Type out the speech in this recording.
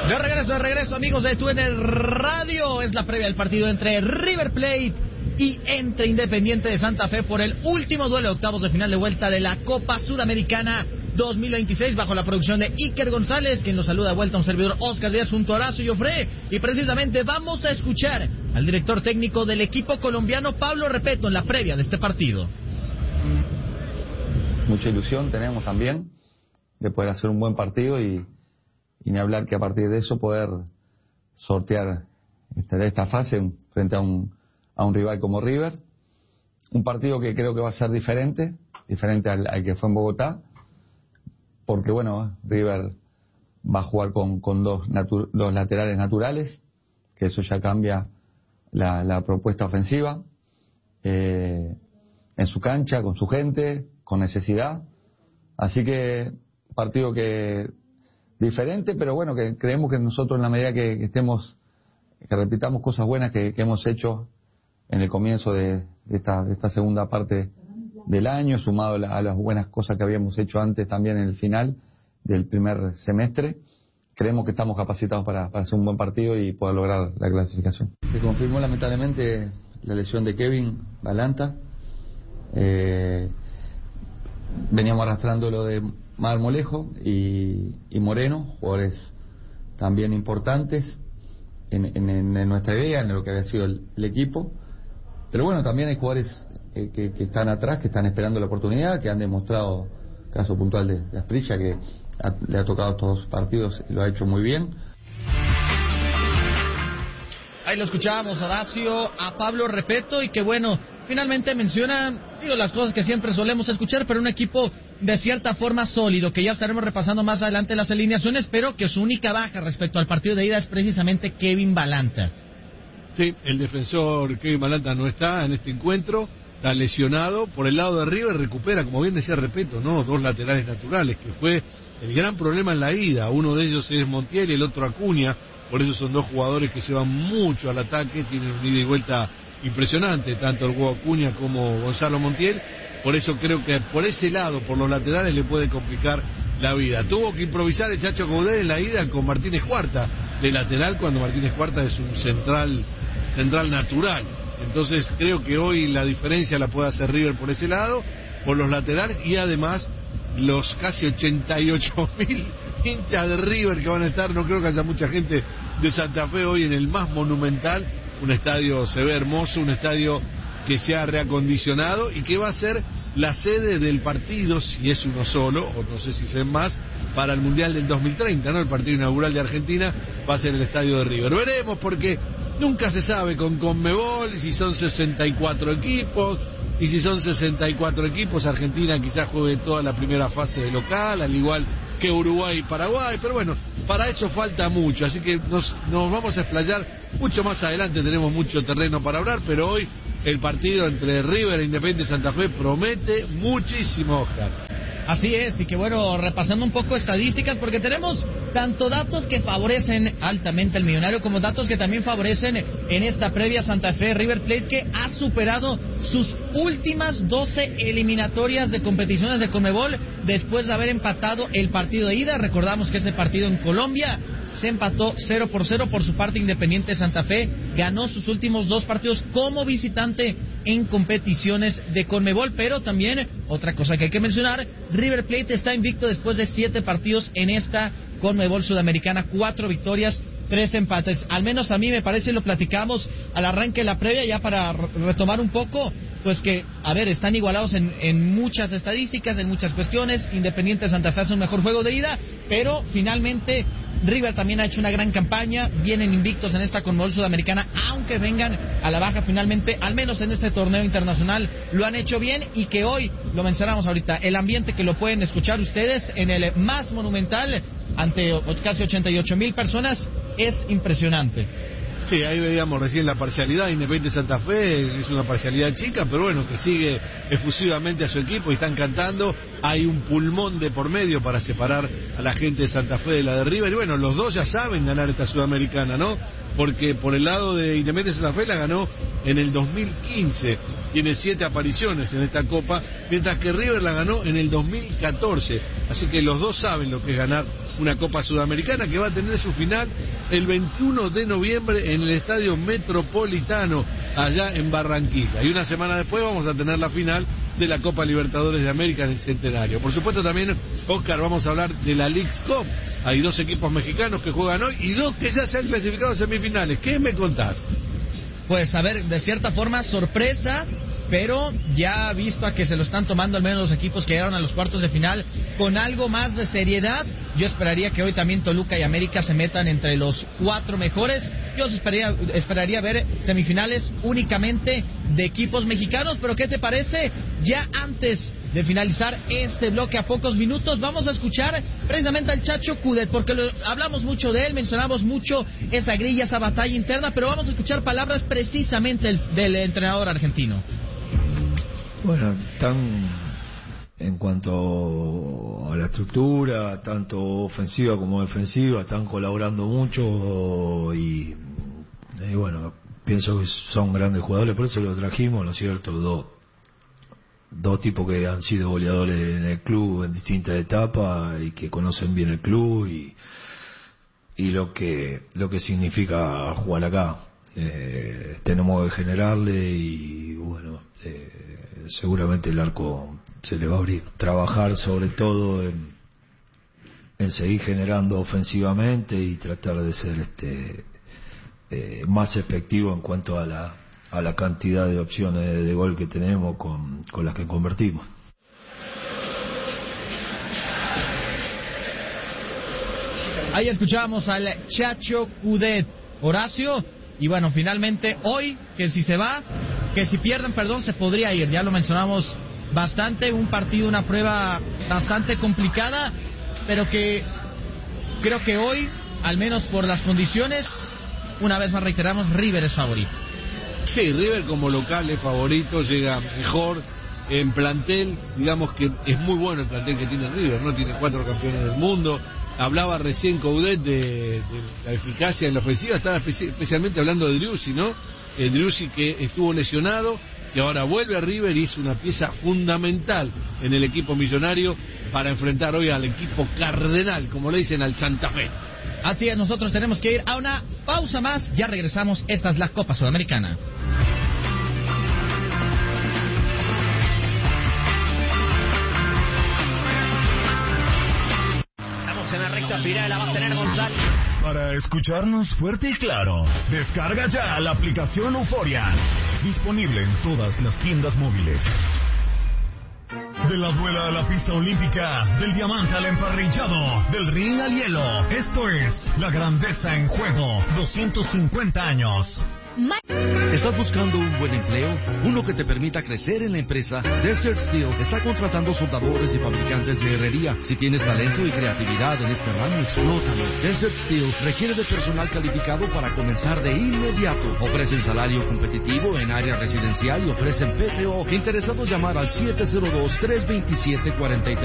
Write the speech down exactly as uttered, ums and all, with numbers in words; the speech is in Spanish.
De regreso, de regreso, amigos de T U N Radio. Es la previa del partido entre River Plate y entre Independiente de Santa Fe por el último duelo de octavos de final de vuelta de la Copa Sudamericana dos mil veintiséis, bajo la producción de Iker González, quien nos saluda de vuelta, un servidor Oscar Díaz junto a Horacio Joffre. Y precisamente vamos a escuchar al director técnico del equipo colombiano, Pablo Repeto, en la previa de este partido. Mucha ilusión tenemos también de poder hacer un buen partido y, y ni hablar que a partir de eso poder sortear esta, esta fase frente a un, a un rival como River. Un partido que creo que va a ser diferente, diferente al, al que fue en Bogotá, porque bueno, River va a jugar con, con dos, natu, dos laterales naturales, que eso ya cambia la, la propuesta ofensiva, eh, en su cancha, con su gente, con necesidad. Así que partido que diferente, pero bueno, que creemos que nosotros en la medida que, que estemos, que repitamos cosas buenas que, que hemos hecho en el comienzo de, de, esta, de esta segunda parte del año, sumado a, la, a las buenas cosas que habíamos hecho antes también en el final del primer semestre, creemos que estamos capacitados para, para hacer un buen partido y poder lograr la clasificación. Se confirmó lamentablemente la lesión de Kevin Balanta. Eh, veníamos arrastrando lo de Marmolejo y, y Moreno, jugadores también importantes en, en, en nuestra idea, en lo que había sido el, el equipo. Pero bueno, también hay jugadores eh, que, que están atrás, que están esperando la oportunidad, que han demostrado, caso puntual de, de Asprilla, que ha, le ha tocado estos dos partidos y lo ha hecho muy bien. Ahí lo escuchábamos, Horacio, a Pablo Repeto, y que bueno, finalmente menciona, digo, las cosas que siempre solemos escuchar, pero un equipo de cierta forma sólido, que ya estaremos repasando más adelante las alineaciones, pero que su única baja respecto al partido de ida es precisamente Kevin Balanta. Sí, el defensor Kevin Balanta no está en este encuentro, está lesionado. Por el lado de River recupera, como bien decía Repeto, ¿no?, dos laterales naturales, que fue el gran problema en la ida. Uno de ellos es Montiel y el otro Acuña. Por eso son dos jugadores que se van mucho al ataque, tienen un ida y vuelta impresionante, tanto el Hugo Acuña como Gonzalo Montiel. Por eso creo que por ese lado, por los laterales, le puede complicar la vida. Tuvo que improvisar el Chacho Coudet en la ida con Martínez Cuarta de lateral, cuando Martínez Cuarta es un central central natural. Entonces creo que hoy la diferencia la puede hacer River por ese lado, por los laterales, y además los casi ochenta y ocho mil hinchas de River que van a estar. No creo que haya mucha gente de Santa Fe hoy en el más monumental. Un estadio se ve hermoso, un estadio que se ha reacondicionado y que va a ser la sede del partido, si es uno solo, o no sé si son más, para el Mundial del dos mil treinta, ¿no? El partido inaugural de Argentina va a ser el estadio de River. Veremos, porque nunca se sabe con Conmebol, y si son sesenta y cuatro equipos, y si son sesenta y cuatro equipos, Argentina quizás juegue toda la primera fase de local, al igual que Uruguay y Paraguay, pero bueno, para eso falta mucho, así que nos, nos vamos a explayar mucho más adelante, tenemos mucho terreno para hablar, pero hoy el partido entre River e Independiente Santa Fe promete muchísimo, Oscar. Así es, y que bueno, repasando un poco estadísticas, porque tenemos tanto datos que favorecen altamente al millonario, como datos que también favorecen en esta previa Santa Fe River Plate, que ha superado sus últimas doce eliminatorias de competiciones de Conmebol, después de haber empatado el partido de ida. Recordamos que ese partido en Colombia se empató cero por cero. Por su parte, Independiente Santa Fe ganó sus últimos dos partidos como visitante en competiciones de Conmebol. Pero también, otra cosa que hay que mencionar, River Plate está invicto después de siete partidos en esta Conmebol Sudamericana, cuatro victorias, tres empates. Al menos a mí me parece, lo platicamos al arranque de la previa, ya para retomar un poco, pues que, a ver, están igualados en, en muchas estadísticas, en muchas cuestiones. Independiente Santa Fe hace un mejor juego de ida, pero finalmente River también ha hecho una gran campaña, vienen invictos en esta Conmebol Sudamericana, aunque vengan a la baja finalmente, al menos en este torneo internacional, lo han hecho bien, y que hoy, lo mencionamos ahorita, el ambiente que lo pueden escuchar ustedes en el más monumental, ante casi ochenta y ocho mil personas, es impresionante. Sí, ahí veíamos recién la parcialidad. Independiente Santa Fe es una parcialidad chica, pero bueno, que sigue efusivamente a su equipo y están cantando. Hay un pulmón de por medio para separar a la gente de Santa Fe de la de River. Y bueno, los dos ya saben ganar esta Sudamericana, ¿no? porque por el lado de Independiente Santa Fe la ganó en el dos mil quince, tiene siete apariciones en esta Copa, mientras que River la ganó en el dos mil catorce, así que los dos saben lo que es ganar una Copa Sudamericana, que va a tener su final el veintiuno de noviembre en el Estadio Metropolitano, allá en Barranquilla, y una semana después vamos a tener la final de la Copa Libertadores de América en el Centenario. Por supuesto también, Oscar, vamos a hablar de la Leagues Cup. Hay dos equipos mexicanos que juegan hoy y dos que ya se han clasificado a semifinales. ¿Qué me contás? Pues a ver, de cierta forma sorpresa, pero ya visto a que se lo están tomando al menos los equipos que llegaron a los cuartos de final con algo más de seriedad, yo esperaría que hoy también Toluca y América se metan entre los cuatro mejores. Yo esperaría, esperaría ver semifinales únicamente de equipos mexicanos, pero ¿qué te parece? Ya antes de finalizar este bloque a pocos minutos, vamos a escuchar precisamente al Chacho Coudet, porque lo, hablamos mucho de él, mencionamos mucho esa grilla, esa batalla interna, pero vamos a escuchar palabras precisamente del, del entrenador argentino. Bueno, tan en cuanto a la estructura, tanto ofensiva como defensiva, están colaborando mucho y, y bueno, pienso que son grandes jugadores, por eso los trajimos, ¿no es cierto? Dos, dos tipos que han sido goleadores en el club en distintas etapas y que conocen bien el club y, y lo que lo que significa jugar acá. Eh, tenemos que generarle y bueno, eh, seguramente el arco se le va a abrir. Trabajar sobre todo en, en seguir generando ofensivamente y tratar de ser este eh, más efectivo en cuanto a la a la cantidad de opciones de, de gol que tenemos con, con las que convertimos. Ahí escuchábamos al Chacho Coudet, Horacio, y bueno, finalmente hoy, que si se va, que si pierden, perdón, se podría ir, ya lo mencionamos bastante, un partido, una prueba bastante complicada, pero que creo que hoy, al menos por las condiciones, una vez más reiteramos, River es favorito. Sí, River como local es favorito, llega mejor en plantel, digamos que es muy bueno el plantel que tiene River, ¿no? Tiene cuatro campeones del mundo. Hablaba recién Coudet de, de la eficacia en la ofensiva, estaba especi- especialmente hablando de Driussi, ¿no? El Driussi que estuvo lesionado, que ahora vuelve a River y es una pieza fundamental en el equipo millonario para enfrentar hoy al equipo cardenal, como le dicen al Santa Fe. Así es, nosotros tenemos que ir a una pausa más, ya regresamos, esta es la Copa Sudamericana. En la recta final la va a tener González. Para escucharnos fuerte y claro, descarga ya la aplicación Euforia. Disponible en todas las tiendas móviles. De la duela a la pista olímpica, del diamante al emparrillado, del ring al hielo. Esto es La Grandeza en Juego, doscientos cincuenta años. ¿Estás buscando un buen empleo? Uno que te permita crecer en la empresa. Desert Steel está contratando soldadores y fabricantes de herrería. Si tienes talento y creatividad en este ramo, explótalo. Desert Steel requiere de personal calificado para comenzar de inmediato. Ofrecen salario competitivo en área residencial y ofrecen P T O. Interesados, llamar al siete cero dos, tres dos siete, cuatro tres